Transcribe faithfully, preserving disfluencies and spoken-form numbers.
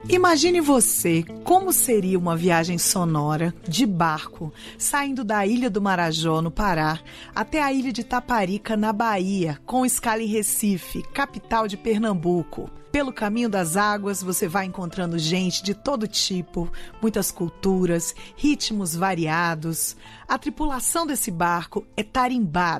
Imagine você como seria uma viagem sonora de barco, saindo da Ilha do Marajó, no Pará, até a ilha de Taparica, na Bahia, com escala em Recife, capital de Pernambuco. Pelo caminho das águas, você vai encontrando gente de todo tipo, muitas culturas, ritmos variados. A tripulação desse barco é tarimbada.